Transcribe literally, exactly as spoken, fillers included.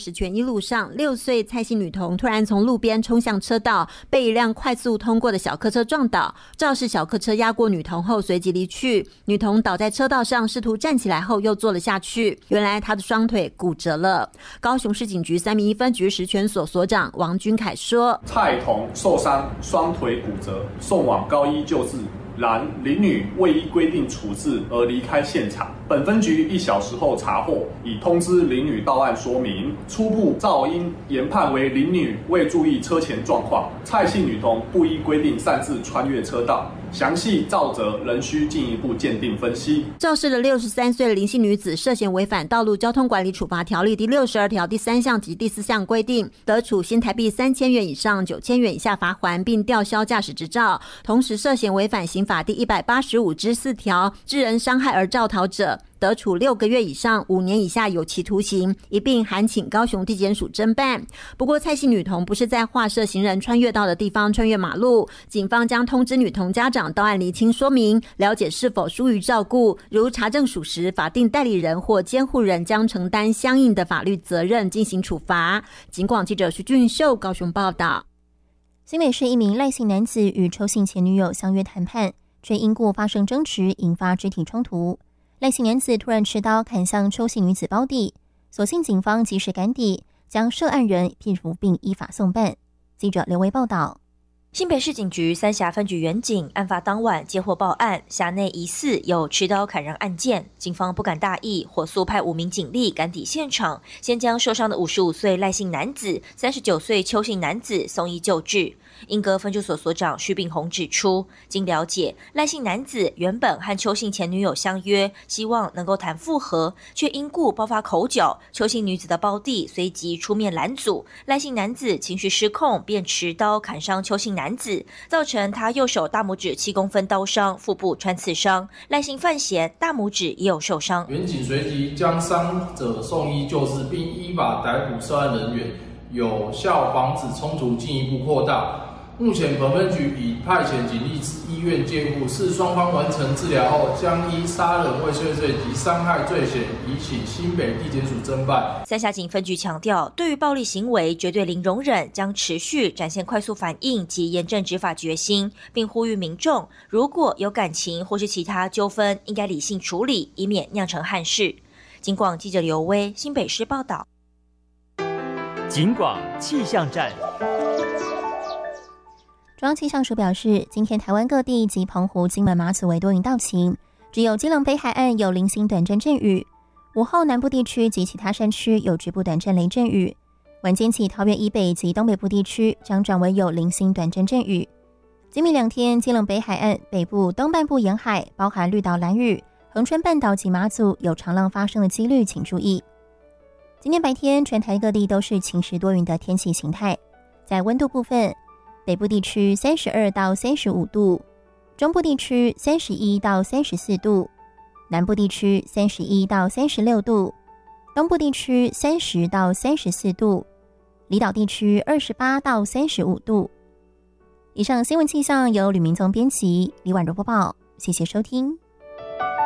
石泉一路上，六岁蔡姓女童突然从路边冲向车道，被一辆快速通过的小客车撞倒，肇事小客车压过女童后随即离去。女童倒在车道上，试图站起来后又坐了下去，原来她的双腿骨折了。高雄市警局三民一分局石泉所所长王君凯说， 蔡童受伤，双腿骨折，送往高医救治，然林女未依规定处置而离开现场。本分局一小时后查获，已通知林女到案说明，初步噪音研判为林女未注意车前状况，蔡姓女童不依规定擅自穿越车道。详细肇责仍需进一步鉴定分析。 肇事的六十三岁的林姓女子涉嫌违反《道路交通管理处罚条例》第六十二条第三项及第四项规定，得处新台币三千元以上九千元以下罚锾，并吊销驾驶执照。同时涉嫌违反刑法第一百八十五之四条，致人伤害而肇逃者，得处六个月以上五年以下有期徒刑，一并函请高雄地检署侦办。不过蔡姓女童不是在划设行人穿越道的地方穿越马路，警方将通知女童家长到案厘清说明，了解是否疏于照顾，如查证属实，法定代理人或监护人将承担相应的法律责任进行处罚。警广记者徐俊秀高雄报道。 新北市一名赖姓男子与邱姓前女友相约谈判，却因故发生争执，引发肢体冲突。赖姓男子突然持刀砍向邱姓女子胞弟，所幸警方及时赶抵，将涉案人批捕并依法送办。记者刘维报道。 新北市警局三峡分局员警案发当晚接获报案，辖内疑似有持刀砍人案件，警方不敢大意，火速派五名警力赶抵现场，先将受伤的五十五岁赖姓男子、三十九岁邱姓男子送医救治。英歌分驻所所长徐炳宏指出，经了解，赖姓男子原本和邱姓前女友相约，希望能够谈复合，却因故爆发口角，邱姓女子的胞弟随即出面拦阻，赖姓男子情绪失控，便持刀砍伤邱姓男子，造成他右手大拇指七公分刀伤，腹部穿刺伤，赖姓范闲大拇指也有受伤。 员警随即将伤者送医救治，并依法逮捕涉案人员，有效防止冲突进一步扩大。目前本分局已派遣警力至医院监护，视双方完成治疗后，将依杀人未遂罪及伤害罪嫌移请新北地检署侦办。 三峡警分局强调，对于暴力行为绝对零容忍，将持续展现快速反应及严正执法决心，并呼吁民众如果有感情或是其他纠纷，应该理性处理，以免酿成憾事。警广记者刘威新北市报道。 警广气象站。 中央气象署表示，今天台湾各地及澎湖、金门、马祖为多云到晴，只有基隆北海岸有零星短暂阵雨。午后南部地区及其他山区有局部短暂雷阵雨。晚间起，桃园以北及东北部地区将转为有零星短暂阵雨。今明两天，基隆北海岸、北部、东半部沿海，包含绿岛、兰屿、恒春半岛及马祖有长浪发生的几率，请注意。今天白天，全台各地都是晴时多云的天气形态。在温度部分，北部地区三十二到三十五度，中部地区三十一到三十四度，南部地区三十一到三十六度，东部地区三十到三十四度，离岛地区二十八到三十五度。以上新闻气象由吕明宗编辑，李婉柔播报，谢谢收听。